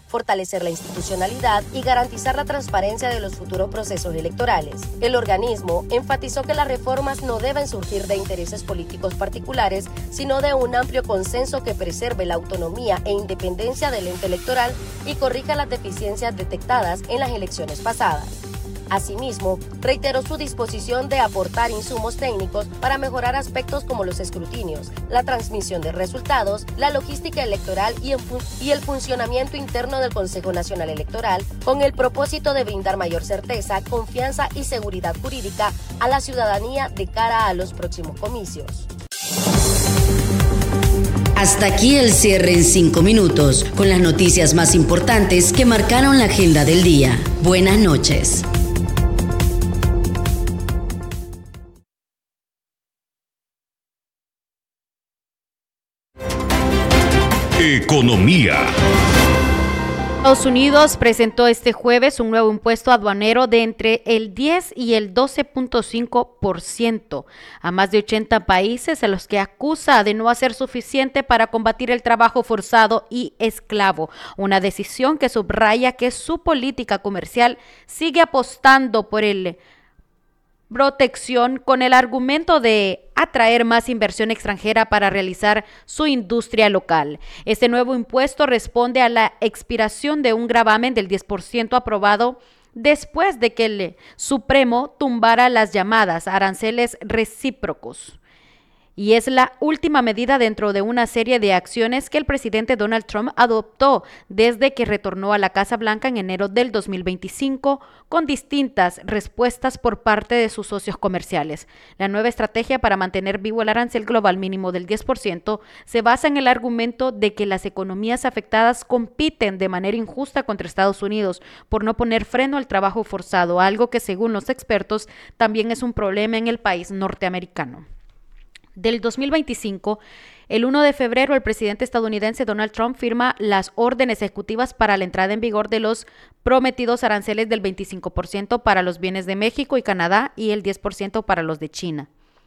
fortalecer la institucionalidad y garantizar la transparencia de los futuros procesos electorales. El organismo enfatizó que las reformas no deben surgir de intereses políticos particulares, sino de un amplio consenso que preserve la autonomía e independencia del ente electoral y corrija las deficiencias detectadas en las elecciones pasadas. Asimismo, reiteró su disposición de aportar insumos técnicos para mejorar aspectos como los escrutinios, la transmisión de resultados, la logística electoral y el funcionamiento interno del Consejo Nacional Electoral, con el propósito de brindar mayor certeza, confianza y seguridad jurídica a la ciudadanía de cara a los próximos comicios. Hasta aquí el cierre en 5 minutos, con las noticias más importantes que marcaron la agenda del día. Buenas noches. Economía. Estados Unidos presentó este jueves un nuevo impuesto aduanero de entre el 10 y el 12.5% a más de 80 países a los que acusa de no hacer suficiente para combatir el trabajo forzado y esclavo. Una decisión que subraya que su política comercial sigue apostando por el protección con el argumento de atraer más inversión extranjera para realizar su industria local. Este nuevo impuesto responde a la expiración de un gravamen del 10% aprobado después de que el Supremo tumbara las llamadas aranceles recíprocos. Y es la última medida dentro de una serie de acciones que el presidente Donald Trump adoptó desde que retornó a la Casa Blanca en enero del 2025, con distintas respuestas por parte de sus socios comerciales. La nueva estrategia para mantener vivo el arancel global mínimo del 10% se basa en el argumento de que las economías afectadas compiten de manera injusta contra Estados Unidos por no poner freno al trabajo forzado, algo que según los expertos también es un problema en el país norteamericano. Del 2025, el 1 de febrero, el presidente estadounidense Donald Trump firma las órdenes ejecutivas para la entrada en vigor de los prometidos aranceles del 25% para los bienes de México y Canadá y el 10% para los de China.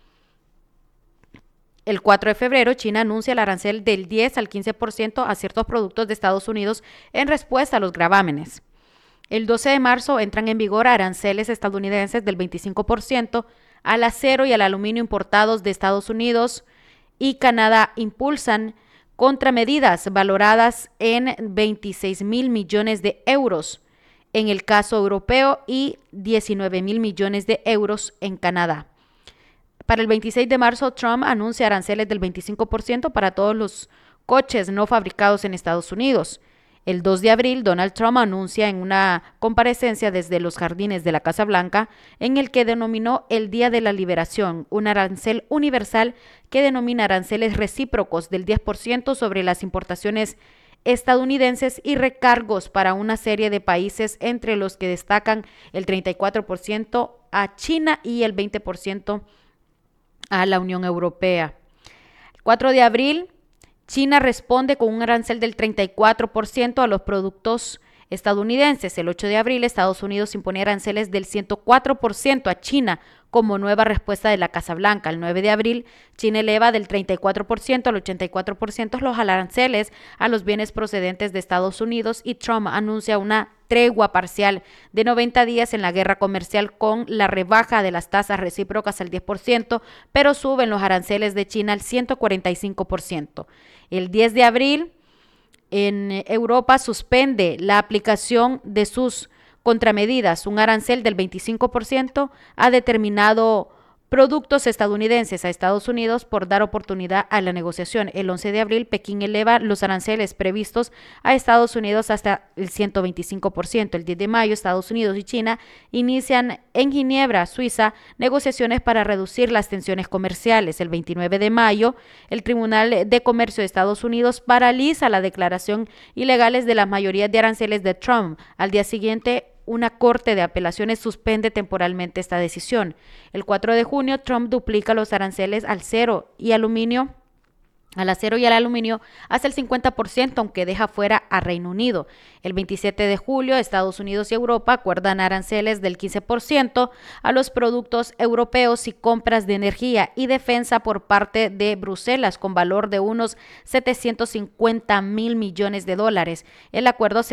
El 4 de febrero, China anuncia el arancel del 10 al 15% a ciertos productos de Estados Unidos en respuesta a los gravámenes. El 12 de marzo entran en vigor aranceles estadounidenses del 25% al acero y al aluminio importados de Estados Unidos y Canadá. Impulsan contramedidas valoradas en 26,000 millones de euros en el caso europeo y 19,000 millones de euros en Canadá. Para el 26 de marzo, Trump anuncia aranceles del 25% para todos los coches no fabricados en Estados Unidos. El 2 de abril, Donald Trump anuncia en una comparecencia desde los jardines de la Casa Blanca, en el que denominó el Día de la Liberación, un arancel universal que denomina aranceles recíprocos del 10% sobre las importaciones estadounidenses y recargos para una serie de países, entre los que destacan el 34% a China y el 20% a la Unión Europea. El 4 de abril, China responde con un arancel del 34% a los productos estadounidenses. El 8 de abril, Estados Unidos impone aranceles del 104% a China como nueva respuesta de la Casa Blanca. El 9 de abril, China eleva del 34% al 84% los aranceles a los bienes procedentes de Estados Unidos y Trump anuncia una tregua parcial de 90 días en la guerra comercial con la rebaja de las tasas recíprocas al 10%, pero suben los aranceles de China al 145%. El 10 de abril, en Europa suspende la aplicación de sus contramedidas, un arancel del 25% a determinado productos estadounidenses a Estados Unidos por dar oportunidad a la negociación. El 11 de abril, Pekín eleva los aranceles previstos a Estados Unidos hasta el 125%. El 10 de mayo, Estados Unidos y China inician en Ginebra, Suiza, negociaciones para reducir las tensiones comerciales. El 29 de mayo, el Tribunal de Comercio de Estados Unidos paraliza la declaración ilegales de las mayorías de aranceles de Trump. Al día siguiente, una corte de apelaciones suspende temporalmente esta decisión. El 4 de junio, Trump duplica los aranceles al acero y al aluminio hasta el 50%, aunque deja fuera a Reino Unido. El 27 de julio, Estados Unidos y Europa acuerdan aranceles del 15% a los productos europeos y compras de energía y defensa por parte de Bruselas, con valor de unos $750,000 millones. El acuerdo se